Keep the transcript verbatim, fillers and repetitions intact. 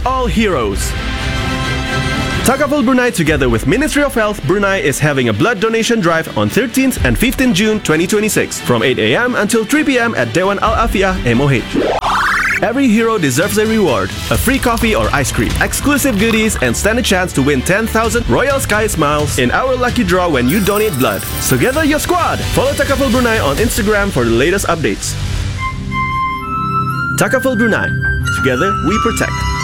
all heroes. Takaful Brunei, together with Ministry of Health Brunei, is having a blood donation drive on thirteenth and fifteenth June twenty twenty-six from eight a m until three p m at Dewan Al Afia M O H. Every hero deserves a reward, a free coffee or ice cream, exclusive goodies, and stand a chance to win ten thousand Royal Sky Smiles in our lucky draw when you donate blood. So gather your squad! Follow Takaful Brunei on Instagram for the latest updates. Takaful Brunei. Together we protect.